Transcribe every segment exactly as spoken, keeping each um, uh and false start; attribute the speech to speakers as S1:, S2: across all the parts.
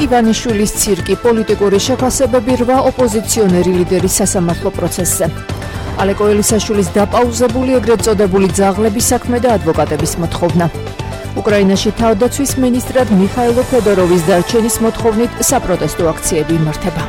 S1: ივანიშვილის ცირკი, პოლიტიკური შეფასებები რვა ოპოზიციონერი ლიდერის სასამართლო პროცესზე. ალეკო ელისაშვილის დაპაუზებული ეგრეთ წოდებული ძაღლების საქმე და ადვოკატების მოთხოვნა. უკრაინაში თავდაცვის მინისტრად მიხაილო ფედოროვის დარჩენის მოთხოვნით საპროტესტო აქციები იმართება.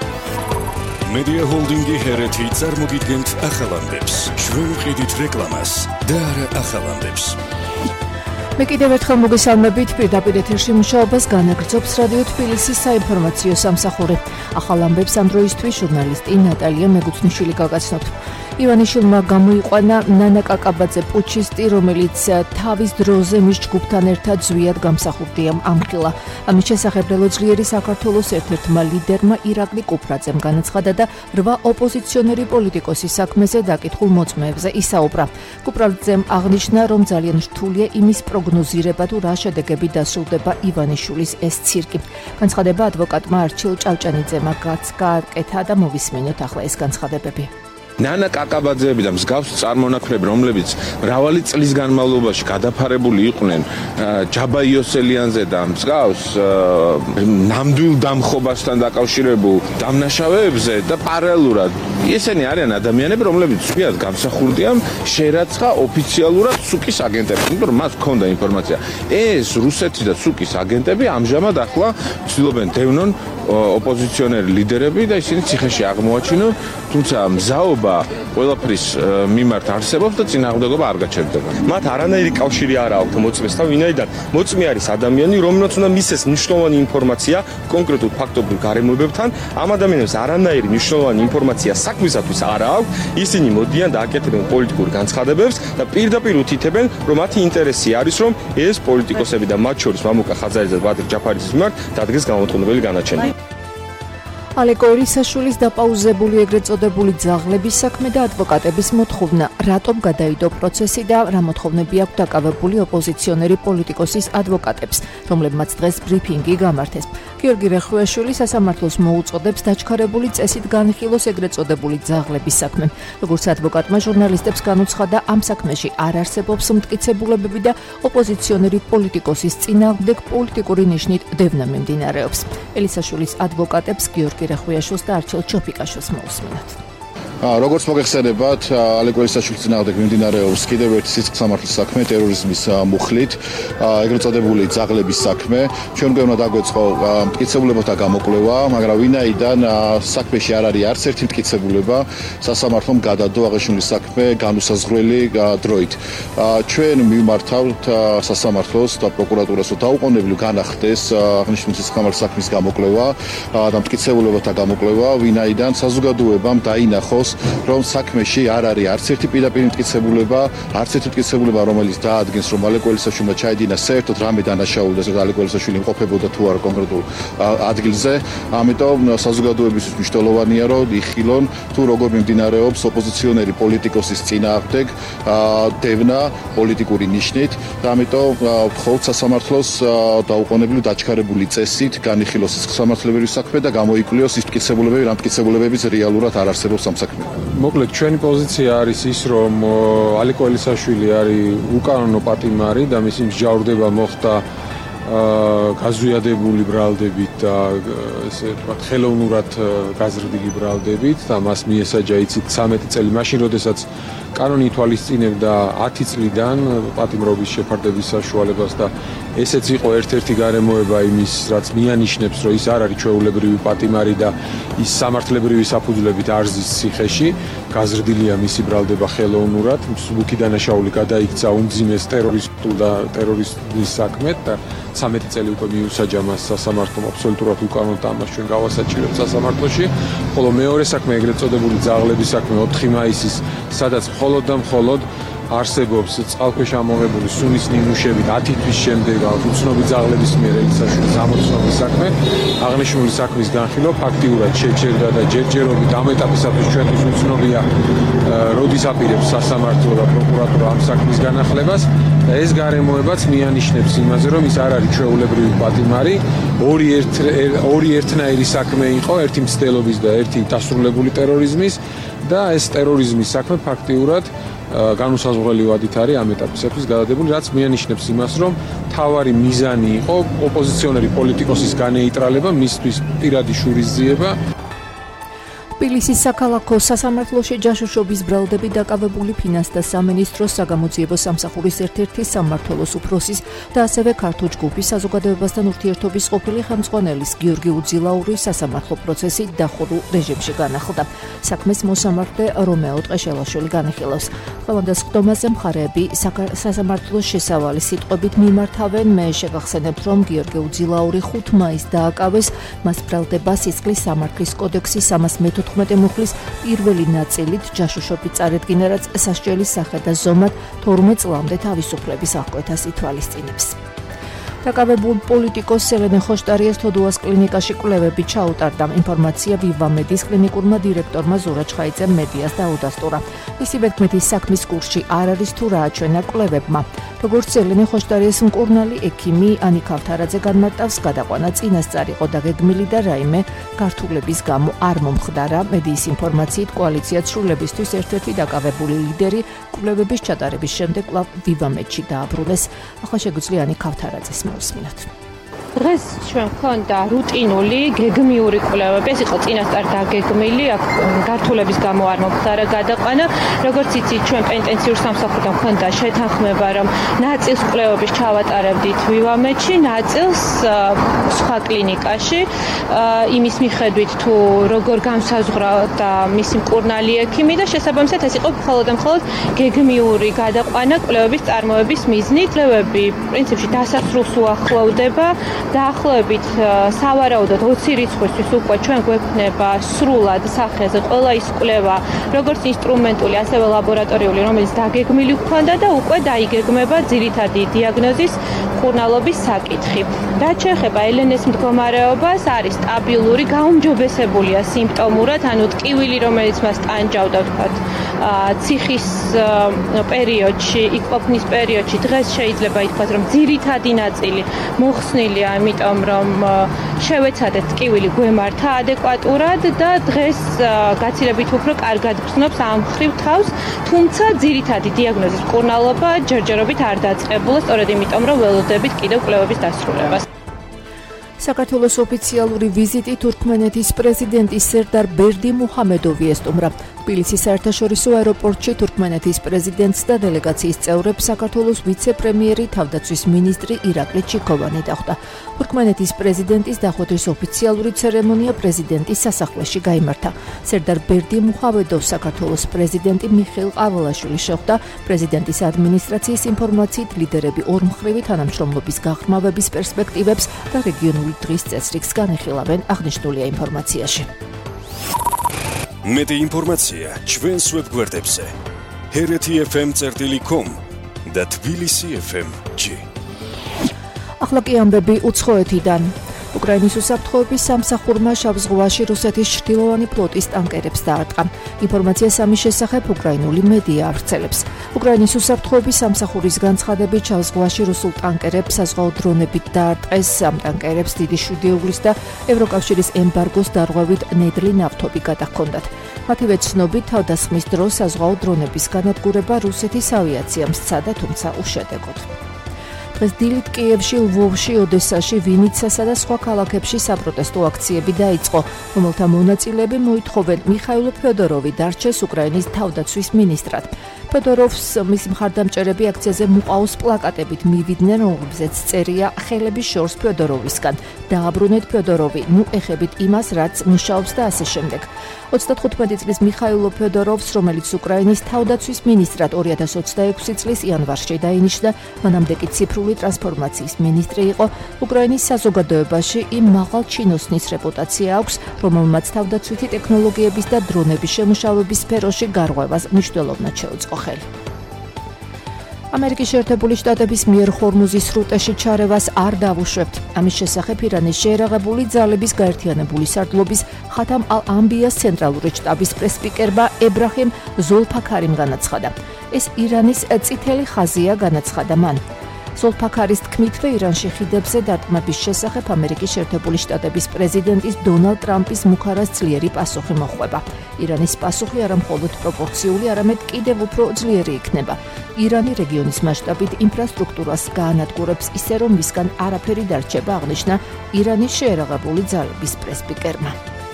S2: Media Holding-ი ჰერეთი წარმოგიდგენთ ახალამდებს. ჩვენ ვყიდით რეკლამას და არა ახალამდებს.
S1: მე კიდევ ერთხელ მოგესალმებით, პირდაპირ ეთერში მუშაობას განაგრძობს რადიო თბილისის საინფორმაციო სამსახური. ახალ ამბებს ამ დროისთვის ჟურნალისტი ნატალია მეგუცნიშვილი გაგაცნობთ. ივანიშვილმა გამოიყვანა ნანა კაკაბაძე პუჩისტი, რომელიც თავის დროზე მის ჯგუფთან ერთად ზვიად გამსახურდია ამხილა. ამის შესახებ ძლიერის საქართველოს ერთ-ერთმა ლიდერმა ირაკლი კუფრაძემ განაცხადა და რვა ოპოზიციონერი პოლიტიკოსის საქმეზე დაკითხულ მოწმეებზე ისაუბრა. კუფრაძემ აღნიშნა, რომ ძალიან რთულია იმის პროგნოზირება, თუ რა შედეგები დასრულდება ივანიშვილის ეს ცირკი. განცხადება ადვოკატმა არჩილ ჭავჭანიძემ გააკეთა და მოვისმინოთ ახლა ეს განცხადებები.
S3: ნანა კაკაბაძეები და მსგავს წარმონაქმნები, რომლებიც მრავალი წლის განმავლობაში გადაფარებული იყვნენ ჯაბა იოსელიანზე და მსგავს ნამდვილ დამხობასთან დაკავშირებულ დამნაშავეებზე და პარალელურად ესენი არიან ადამიანები, რომლებიც ზვიად გამსახურდიან შერაცხა ოფიციალურად სუკის აგენტებს, იმიტომ რომ მას ჰქონდა ინფორმაცია. ეს რუსეთის და სუკის აგენტები ამჟამად ახლა ცდილობენ დევნონ ოპოზიციონერი ლიდერები და ისინი ციხეში აღმოაჩინონ, თუმცა მზაობა ყველაფრის მიმართ არსებობს და წინააღმდეგობა არ გაჩერდება.
S4: მათ არანაირი კავშირი არ აქვს მოწმესთან, ვინაიდან მოწმე არის ადამიანი, რომელსაც უნდა მისცეს მნიშვნელოვანი ინფორმაცია კონკრეტულ ფაქტობრივ გარემოებებთან. ამ ადამიანებს არანაირი მნიშვნელოვანი ინფორმაცია საქმისათვის არ აქვს. ისინი მოდიან და აკეთებენ პოლიტიკურ განცხადებებს და პირდაპირ უთითებენ, რომ მათი ინტერესი არის, რომ ეს პოლიტიკოსები და მათ შორის მამუკა ხაზარის და ბადრ ჯაფარის მიმართ დადგეს გამოთქმელი განაჩენი.
S1: ალეკო ელისაშვილის დაპაუზებული ეგრეთ წოდებული ძაღლების საქმე და ადვოკატების მოთხოვნა. რატომ გადაიდო პროცესი და რა მოთხოვნები აქვს დაკავებული ოპოზიციონერი პოლიტიკოსის ადვოკატებს, რომლებმაც დღეს ბრიფინგი გამართეს. გიორგი რეხვიაშვილი სასამართლოს მოუწოდებს დაჩქარებული წესით განხილოს ეგრეთ წოდებული ძაღლების საქმე. როგორც ადვოკატმა ჟურნალისტებს განუცხადა, ამ საქმეში არ არსებობს მტკიცებულებები და ოპოზიციონერი პოლიტიკოსის წინააღმდეგ პოლიტიკური ნიშნით დევნა მიმდინარეობს. ელისაშვილის ადვოკატებს გიორგი რეხვიაშვილს და არჩილ ჩოფიკაშვილს მოусმინოთ.
S5: როგორც მოგეხსენებათ, ალეკო ელისაშვილის წინააღმდეგ მიმდინარეობს კიდევ ერთი სისხლსამართლის საქმე ტერორიზმის მუხლით, ეგრეთ წოდებული ძაღლების საქმე. ჩვენ გვეუბნა დაგვეწყო მტკიცებულებათა გამოკვლევა, მაგრამ ვინაიდან საქმეში არ არის არც ერთი მტკიცებულება, სასამართლომ გადადო აღნიშნული საქმე განუსაზღვრელი დროით. ჩვენ მივმართავთ სასამართლოს და პროკურატურას, რომ დაუყოვნებლივ განახდეს აღნიშნული სისხლსამართლის საქმის გამოკვლევა და მტკიცებულებათა გამოკვლევა, ვინაიდან საზოგადოებამ დაინახოს, რომ საქმეში არ არის არც ერთი პირდაპირ მტკიცებულება, არც ერთი მტკიცებულება, რომელიც დაადგენს, რომ ალეკო ელისაშვილმა ჩაიდინა საერთოდ რამე დანაშაულდა, რომ ალეკო ელისაშვილი იმყოფებოდა თუ არა კონკრეტულ ადგილზე. ამიტომ საზოგადოებისთვის მნიშვნელოვანია, რომ იხილონ თუ როგორ მიმდინარეობს ოპოზიციონერი პოლიტიკოსის წინააღმდეგ დევნა პოლიტიკური ნიშნით და ამიტომ მხოლოდ სასამართლოს დაუყოვნებლივ დაჩქარებული წესით განიხილოს სისხლსამართლებრივი საქმე და გამოიკლიოს ის მტკიცებულებები, რამ მტკიცებულებებიც რეალურად არ არსებობს ამ საქმეში.
S6: მოკლედ ჩვენი პოზიცია არის ის, რომ ალეკო ელისაშვილი არის უკანონო პატიმარი და მისი მსჯავრდება მოხდა გაზვიადებული ბრალდებით და ესე ვთქვათ ხელოვნურად გაზრდილი ბრალდებით და მას მიესაჯა იცით ცამეტი წელი მაშინ, როდესაც კანონი ითვალისწინებდა ათი წლიდან პატიმრობის შეფარდების საშუალებას და ესეც იყო ერთ-ერთი გარემოება იმის, რაც მიანიშნებს, რომ ის არ არის ჩვეულებრივი პატიმარი და ის სამართლებრივი საფუძვლებით არ ზის ციხეში, გაზრდილია მისი ბრალდება ხელოვნურად, მსუბუქი დანაშაული გადაიქცა უმძიმეს ტერორისტულ და ტერორისტის საქმედ და ცამეტი წელი უკვე მიუსაჯა მას სასამართლომ, აბსოლუტურად უკანონოდ ამას ჩვენ გავასაჭირებთ სასამართლოში. ხოლო მეორე საქმე ეგრეთ წოდებული ძაღლების საქმე ოთხი მაისის, სადაც მხოლოდ და მხოლოდ არსებობს წყალქვეშ ამოღებული სუნის ნიმუშებით ათი თვის შემდეგ უცნობი ძაღლების მიერ ელისაშვილის ამოცნობის საქმე. აღნიშნული საქმის განხილვა ფაქტიურად შეჩერდა და ჯერჯერობით ამ ეტაპისათვის ჩვენთვის უცნობია, როდის აპირებს სასამართლო და პროკურატურა ამ საქმის განახლებას. და ეს გარემოებაც მიანიშნებს იმაზე, რომ ის არ არის ჩვეულებრივი პატიმარი, ორი ერთ ორი ერთნაირი საქმე იყო, ერთი მცდელობის და ერთი დასრულებული ტერორიზმის და ეს ტერორიზმის საქმე ფაქტიურად განუსაზღვრელი ვადით არის ამ ეტაპისათვის გადადებული, რაც მიანიშნებს იმას, რომ თავარი მიზანი იყო ოპოზიციონერი პოლიტიკოსის განეიტრალება, მისთვის პირადი შურისძიება.
S1: თბილისის საქალაქო სასამართლოში ჯაშუშობის ბრალდებით დაკავებული ფინანსთა სამინისტროს საგამოძიებო სამსახურის ერთ-ერთი სამმართველოს უფროსის და ასევე ქართულ ჯგუფის საზოგადოებასთან ურთიერთობის ყოფილი ხელმძღვანელის გიორგი უძილაურის სასამართლო პროცესი დახურულ რეჟიმში განახლდა. საქმეს მოსამართლე რომეო ტყეშელაშვილი განიხილავს. ყველანდას ხდომაზე მხარეები სასამართლოს შესავალი სიტყვებით მიმართავენ. მე შეგახსენებთ, რომ გიორგი უძილაური ხუთ მაისს დააკავეს მას ბრალდება სისხლის სამართლის კოდექსის სამას მეთოთხმეტე მუხლის პირველი ნაწილით ჯაშუშობით წარედგინა, რაც სასჯელის სახე და ზომად თორმეტ წლამდე თავისუფლების აღკვეთას ითვალისწინებს. დაკავებულ პოლიტიკოს სელენე ხოშტარიას თოდუას კლინიკაში კვლევები ჩაუტარდა. ინფორმაცია ვივამედის კლინიკურმა დირექტორმა ზურა ჩხაიძემ მედიას დაუდასტურა. მისი ვეთქმეთის საქმის კურსში არ არის თუ რა აჩვენა კვლევებმა. როგორც სელენე ხოშტარიას მკურნალი ექიმი ანი ქავთარაძე განმარტავს, გადაყვანა წინასწარ იყო დაგეგმილი და რაიმე გართულების გამო არ მომხდარა. მედიის ინფორმაციით კოალიცია ცვლილებისთვის ერთ-ერთი დაკავებული ლიდერი კვლევების ჩატარების შემდეგ კვლავ ვივამედში დააბრუნეს. ახლა შეგვიძლია ანი ქავთარაძეს მოვსმინოთ.
S7: დღეს ჩვენ გვქონდა რუტინული გეგმიური კვლევები, ეს იყო წინასწარ დაგეგმილი, აქ გართულების გამო არ მომხდარა გადაყვანა. როგორც იცით, ჩვენ პენტენციურ სამსახურთან გვქონდა შეთანხმება, რომ ნაწილს კვლევების ჩავატარებდით ვივამედში, ნაწილს სხვა კლინიკაში, იმის მიხედვით თუ როგორ განსაზღვრავდა მისი მკურნალი ექიმი და შესაბამისად ეს იყო მხოლოდ და მხოლოდ გეგმიური გადაყვანა კვლევების წარმოების მიზნით. კვლევები პრინციპში დასასრულს უახლოვდება. დაახლოებით სავარაუდოდ ოცი რიცხვისთვის უკვე ჩვენ გვექნება სრულად სახეზე ყველა ის კვლევა, როგორც ინსტრუმენტული, ასევე ლაბორატორიული, რომელიც დაგეგმილი გვქონდა და უკვე დაიგეგმება ძირითადი დიაგნოზის მკურნალობის საკითხი. რაც შეეხება ელენეს მდგომარეობას, არის სტაბილური, გაუმჯობესებულია სიმპტომურად, ანუ ტკივილი, რომელიც მას ტანჯავდა, ვთქვათ, ციხის პერიოდში, იქ ყოფნის პერიოდში, დღეს შეიძლება ითქვას, რომ ძირითადი ნაწილი მოხსნილია, ამიტომ რომ შევეცადეთ ტკივილი გვემართა ადეკვატურად და დღეს გაცილებით უფრო კარგად გრძნობს ამ ხრივ თავს, თუმცა ძირითადი დიაგნოზის მკურნალობა ჯერჯერობით არ დაწყებულა, სწორედ იმიტომ რომ ველოდებით კიდევ კვლევების დასრულებას.
S1: საქართველოს ოფიციალური ვიზიტი თურქმენეთის პრეზიდენტის სერდარ ბერდი მუჰამედოვი ესტუმრა. თბილისის საერთაშორისო აეროპორტში თურქმენეთის პრეზიდენტს და დელეგაციის წევრებს საქართველოს ვიცე-პრემიერი თავდაცვის მინისტრი ირაკლი ჩიქოვანი დახვდა. თურქმენეთის პრეზიდენტის დახვედრის ოფიციალური ცერემონია პრეზიდენტის სასახლეში გაიმართა. სერდარ ბერდი მუჰამედოვს საქართველოს პრეზიდენტი მიხეილ ყავალაშვილი შეხვდა. პრეზიდენტის ადმინისტრაციის ინფორმაციით ლიდერები ორმხრივი თანამშრომლობის გაღრმავების პერსპექტივებს და რეგიონული დღის წესრიგს განეხილავენ, აღნიშნულია ინფორმაციაში.
S2: მეტი ინფორმაცია ჩვენს ვებგვერდებზე ჰერეთი ეფ ემ წერტილი კომ და თბილისი ეფ ემ ჯი.
S1: ახლა კი ამბები უცხოეთიდან. უკრაინის უსაფრთხოების სამსახურმა შავ ზღვაში რუსეთის ჩრდილოვანი ფლოტის ტანკერებს დაარტყა. ინფორმაციას ამის შესახებ უკრაინული მედია ავრცელებს. უკრაინის უსაფრთხოების სამსახურის განცხადებით შავ ზღვაში რუსულ ტანკერებს საზღვაო დრონებით დაარტყეს. ამ ტანკერებს დიდი შვიდეულის და ევროკავშირის ემბარგოს დარღვევით ნედლი ნავთობი გადაჰქონდათ. მათივე ცნობით თავდასხმის დროს საზღვაო დრონების განადგურება რუსეთის ავიაციამ სცადა, თუმცა უშედეგოდ. დღეს დილით კიევში, ლვოვში, ოდესაში, ვინიცასა და სხვა ქალაქებში საპროტესტო აქციები დაიწყო, რომელთა მონაწილეები მოითხოვენ მიხაილ ფედოროვი დარჩეს უკრაინის თავდაცვის მინისტრად. ფედოროვს მისი მხარდამჭერები აქციაზე მუყაოს პლაკატებით მივიდნენ, რომლებზეც წერია ხელების შორს ფედოროვისგან. დააბრუნეთ ფედოროვი, ნუ ეხებით იმას, რაც მუშაობს და ასე შემდეგ. ოცდათხუთმეტი წლის მიხაილ ფედოროვს, რომელიც უკრაინის თავდაცვის მინისტრად ორი ათას ოცდაექვსი წლის იანვარში დაინიშნა, მანამდე კი ციფრული ტრანსფორმაციის მინისტრი იყო, უკრაინის საზოგადოებაში იმ მაღალ ჩინოსნის რეპუტაცია აქვს, რომელმაც თავდაცვითი ტექნოლოგიების და დრონების შემუშავების სფეროში გარღვევას მნიშვნელოვნად შეუწყო ხელი. ამერიკის შეერთებული შტატების მიერ ჰორმუზის სრუტეში ჩარევას არ დავუშვებთ. ამის შესახებ ირანის შეერაღებული ძალების გაერთიანებული სარდლობის ხათამ ალ-ამბიას ცენტრალური შტაბის პრესსპიკერმა ებრაჰიმ ზოლფაქარიმ განაცხადა. ეს ირანის წითელი ხაზია, განაცხადა მან. ზოლფაქარის თქმითვე ირანში ხიდებზე დარტყმების შესახებ ამერიკის შეერთებული შტატების პრეზიდენტის დონალდ ტრამპის მუქარას ძლიერი პასუხი მოჰყვება. ირანის პასუხი არა მხოლოდ პროპორციული, არამედ კიდევ უფრო ძლიერი იქნება. ირანი რეგიონის მასშტაბით ინფრასტრუქტურას გაანადგურებს ისე, რომ მისგან არაფერი დარჩება, აღნიშნა ირანის შეერაღებული ძალების პრესსპიკერმა.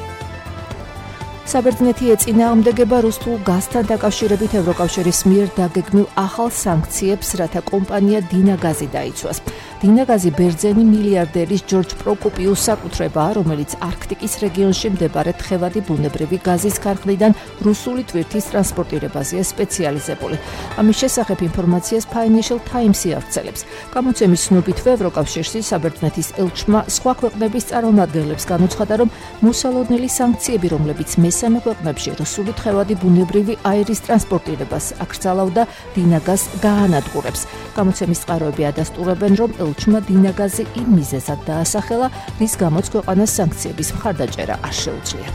S1: საბერძნეთი ეწინააღმდეგება რუსულ გაზთან დაკავშირებით ევროკავშირის მიერ დაგეგმილ ახალ სანქციებს, რათა კომპანია დინაგაზი დაიცვას. დინაგაზი ბერძენი მილიარდერის ჯორჯ პროკოპიუს საკუთრებაა, რომელიც არქტიკის რეგიონში მდებარე თხევადი ბუნებრივი გაზის ქარხნიდან რუსული ტვირთის ტრანსპორტირებაზეა სპეციალიზებული. ამის შესახებ ინფორმაციას Financial Times-ი ავრცელებს. გამოცემის ცნობითვე ევროკავშირში საბერძნეთის ელჩმა სხვა ქვეყნების წარმომადგენლებს განუცხადა, რომ მოსალოდნელი სანქციები, რომლებიც მესამე ქვეყნებში რუსული თხევადი ბუნებრივი აირის ტრანსპორტირებას აკრძალავდა, დინაგაზს გაანადგურებს. გამოცემის წყაროები ადასტურებენ, რომ ელჩმა დინაგაზი იმ მიზეზად დაასახელა, რის გამოც ქვეყანას სანქციების მხარდაჭერა არ შეუძლია.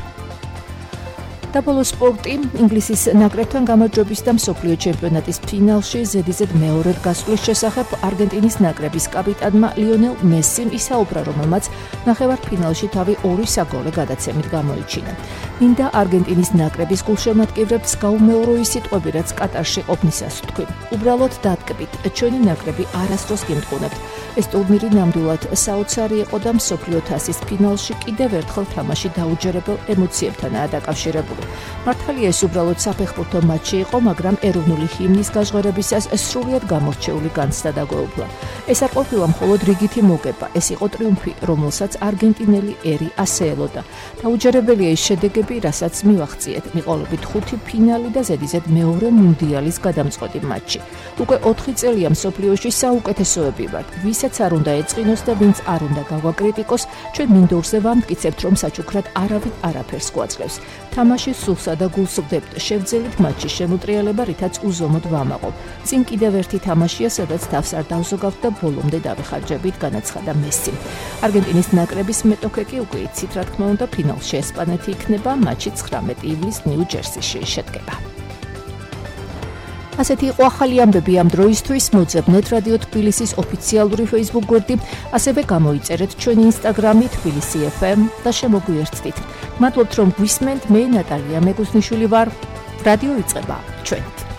S1: დაბოლო სპორტი ინგლისის ნაკრებთან გამარჯვების და მსოფლიო ჩემპიონატის ფინალში ზედიზედ მეორედ გასვლის შესახებ არგენტინის ნაკრების კაპიტანმა ლიონელ მესიმ ისაუბრა, რომელმაც ნახევარფინალში თავი ორი საგოლე გადაცემით გამოიჩინა. მინდა არგენტინის ნაკრების გულშემატკივრებს გაუმეორო სიტყვები, რაც კატარში ყოფნისას ვთქვი. უბრალოდ დატკბით, ჩვენი ნაკრები არასდროს გემტყუნებთ. ეს ტურნირი ნამდვილად საოცარი იყო და მსოფლიო თასის ფინალში კიდევ ერთხელ თამაში დაუჯერებელ ემოციებთანაა დაკავშირებული. მართალია ეს უბრალოდ საფეხბურთო მატჩი იყო, მაგრამ ეროვნული ჰიმნის გაჟღერებისას სრულიად გამორჩეული განცდა დაგვეუბლა. ეს არ ყოფილა მხოლოდ რიგითი მოგება, ეს იყო ტრიუმფი, რომელსაც არგენტინელი ერი ასე ელოდა. დაუჯერებელია ის შედეგები, რასაც მივახციეთ. მიყოლებით ხუთი ფინალი და ზედიზედ მეორე მუნდიალის გადამწყვეტი მატჩი. უკვე ოთხი წელია მსოფლიოში საუკეთესოები ვართ. ვისაც არ უნდა ეწყინოს და ვინც არ უნდა გავაკრიტიკოს, ჩვენ მინდორზე ვამტკიცებთ, რომ საჩუქრად არავით არაფერს გვაძლევს. თამაში სულსა და გულს ვდებთ, შევძელით მატჩის შემოტრიალება, რითაც უზომოდ ვამაყობ. წინ კიდევ ერთი თამაშია, სადაც თავს არ დავზოგავთ და ბოლომდე დავეხარჯებით, განაცხადა მესიმ. არგენტინის ნაკრების მეტოქე კი უკვე იცით, რა თქმა უნდა, ფინალში ესპანეთი იქნება, მატჩი ცხრამეტი ივლისს ნიუ-ჯერსიში შედგება. ასეთი იყო ახალი ამბები ამ დროისთვის. მოძებნეთ რადიო თბილისის ოფიციალური Facebook გვერდი, ასევე გამოიწერეთ ჩვენი Instagram-ი თბილისი ეფ ემ და შემოგვიერთდით. მადლობთ, რომ გვისმენთ. მე ნატალია მეგუსნიშვილი ვარ. რადიო იწყება ჩვენით.